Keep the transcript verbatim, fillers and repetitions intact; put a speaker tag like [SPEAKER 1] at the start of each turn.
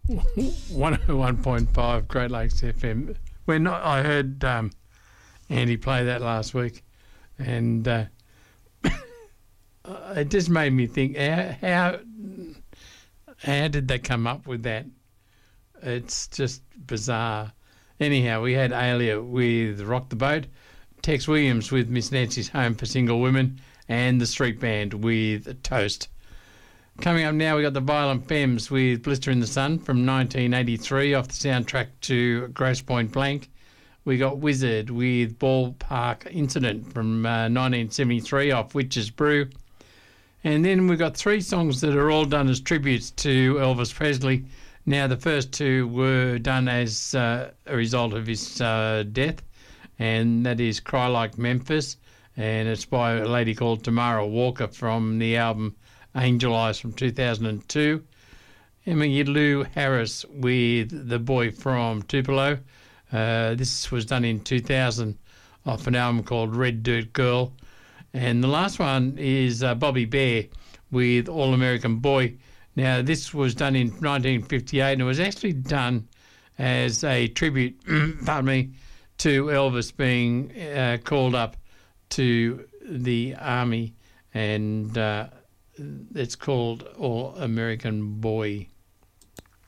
[SPEAKER 1] one oh one point five Great Lakes F M. When I heard um, Andy play that last week, and uh, it just made me think, how, how how did they come up with that? It's just bizarre. Anyhow, we had Alia with Rock the Boat, Tex Williams with Miss Nancy's Home for Single Women, and the Street Band with Toast. Coming up now, we got the Violent Femmes with Blister in the Sun from nineteen eighty-three off the soundtrack to Grosse Point Blank. We got Wizard with Ballpark Incident from uh, nineteen seventy-three off Witch's Brew. And then we've got three songs that are all done as tributes to Elvis Presley. Now, the first two were done as uh, a result of his uh, death, and that is Cry Like Memphis, and it's by a lady called Tamara Walker from the album Angel Eyes from two thousand two. Emmylou Harris with The Boy from Tupelo. Uh, this was done in two thousand off an album called Red Dirt Girl. And the last one is uh, Bobby Bear with All American Boy. Now, this was done in nineteen fifty-eight, and it was actually done as a tribute, pardon me, to Elvis being uh, called up to the army, and uh, it's called All American Boy.